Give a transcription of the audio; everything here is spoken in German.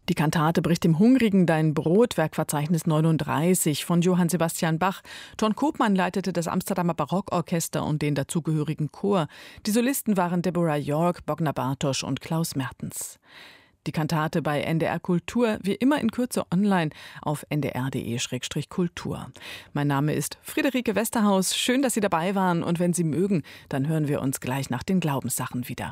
Die Kantate bricht dem Hungrigen dein Brot, Werkverzeichnis 39 von Johann Sebastian Bach. John Koopman leitete das Amsterdamer Barockorchester und den dazugehörigen Chor. Die Solisten waren Deborah York, Bogner Bartosch und Klaus Mertens. Die Kantate bei NDR Kultur, wie immer in Kürze online auf ndr.de/kultur. Mein Name ist Friederike Westerhaus. Schön, dass Sie dabei waren. Und wenn Sie mögen, dann hören wir uns gleich nach den Glaubenssachen wieder.